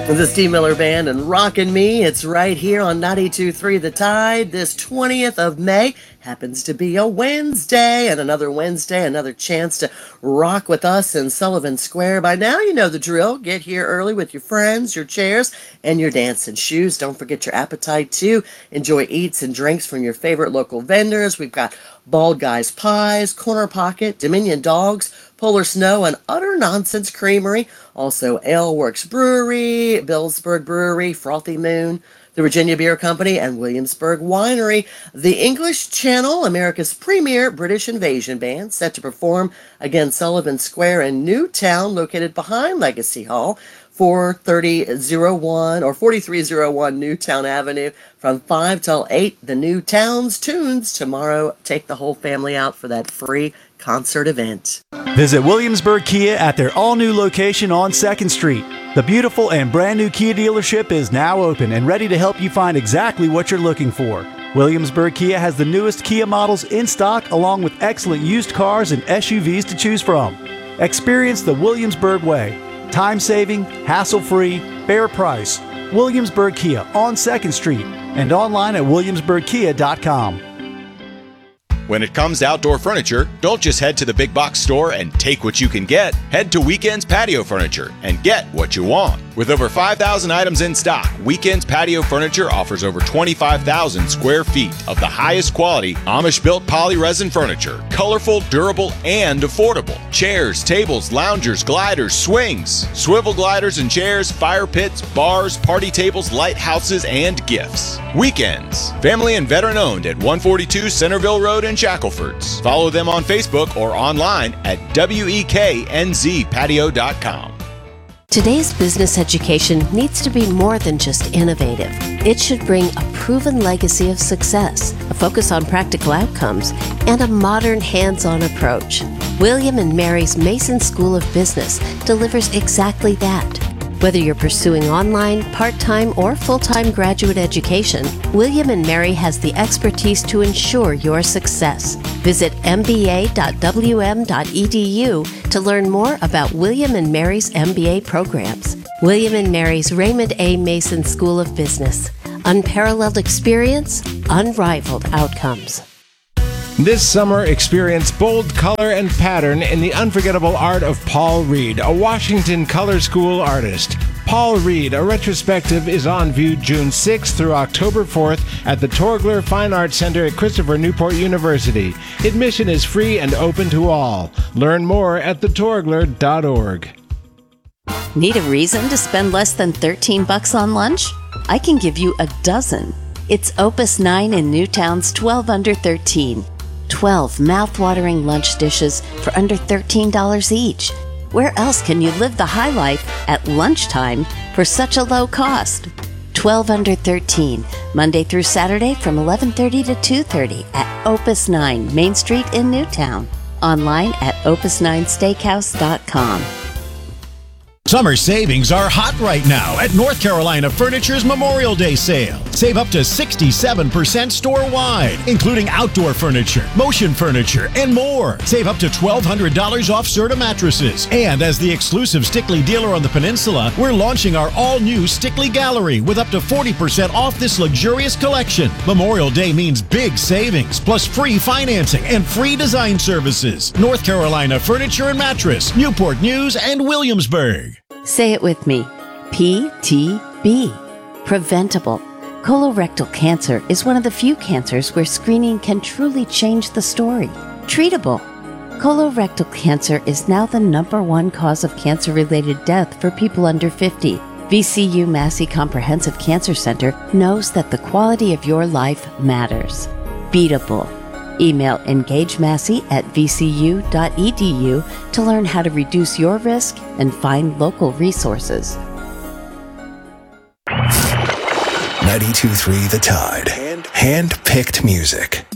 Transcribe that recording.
The Steve Miller Band and Rockin' Me. It's right here on 92.3 The Tide. This 20th of May happens to be a Wednesday, and another Wednesday, another chance to rock with us in Sullivan Square. By now, you know the drill. Get here early with your friends, your chairs, and your dancing shoes. Don't forget your appetite, too. Enjoy eats and drinks from your favorite local vendors. We've got Bald Guys Pies, Corner Pocket, Dominion Dogs, Polar Snow, and Utter Nonsense Creamery. Also, Ale Works Brewery, Billsburg Brewery, Frothy Moon, the Virginia Beer Company, and Williamsburg Winery. The English Channel, America's premier British invasion band, set to perform against Sullivan Square in Newtown, located behind Legacy Hall, 4301 Newtown Avenue from 5 till 8. The Newtown's Tunes tomorrow. Take the whole family out for that free concert event. Visit Williamsburg Kia at their all-new location on 2nd Street. The beautiful and brand-new Kia dealership is now open and ready to help you find exactly what you're looking for. Williamsburg Kia has the newest Kia models in stock, along with excellent used cars and SUVs to choose from. Experience the Williamsburg way. Time-saving, hassle-free, fair price. Williamsburg Kia on 2nd Street and online at williamsburgkia.com. When it comes to outdoor furniture, don't just head to the big box store and take what you can get. Head to Weekends Patio Furniture and get what you want. With over 5,000 items in stock, Weekends Patio Furniture offers over 25,000 square feet of the highest quality Amish-built poly-resin furniture. Colorful, durable, and affordable. Chairs, tables, loungers, gliders, swings, swivel gliders and chairs, fire pits, bars, party tables, lighthouses, and gifts. Weekends. Family and veteran owned at 142 Centerville Road in Shacklefords. Follow them on Facebook or online at WEKNZpatio.com. Today's business education needs to be more than just innovative. It should bring a proven legacy of success, a focus on practical outcomes, and a modern hands-on approach. William and Mary's Mason School of Business delivers exactly that. Whether you're pursuing online, part-time, or full-time graduate education, William and Mary has the expertise to ensure your success. Visit mba.wm.edu to learn more about William and Mary's MBA programs. William and Mary's Raymond A. Mason School of Business. Unparalleled experience, unrivaled outcomes. This summer, experience bold color and pattern in the unforgettable art of Paul Reed, a Washington Color School artist. Paul Reed, a retrospective, is on view June 6th through October 4th at the Torgler Fine Arts Center at Christopher Newport University. Admission is free and open to all. Learn more at thetorgler.org. Need a reason to spend less than $13 on lunch? I can give you a dozen. It's Opus 9 in Newtown's 12 under 13. 12 mouth-watering lunch dishes for under $13 each. Where else can you live the high life at lunchtime for such a low cost? 12 under 13, Monday through Saturday from 11:30 to 2:30 at Opus 9, Main Street in Newtown. Online at opus9steakhouse.com. Summer savings are hot right now at North Carolina Furniture's Memorial Day sale. Save up to 67% store-wide, including outdoor furniture, motion furniture, and more. Save up to $1,200 off Serta mattresses. And as the exclusive Stickley dealer on the peninsula, we're launching our all-new Stickley Gallery with up to 40% off this luxurious collection. Memorial Day means big savings, plus free financing and free design services. North Carolina Furniture and Mattress, Newport News, and Williamsburg. Say it with me. PTB. Preventable. Colorectal cancer is one of the few cancers where screening can truly change the story. Treatable. Colorectal cancer is now the #1 cause of cancer-related death for people under 50. VCU Massey Comprehensive Cancer Center knows that the quality of your life matters. Beatable. Email engagemassey@vcu.edu to learn how to reduce your risk and find local resources. 92.3 The Tide. Hand-picked music.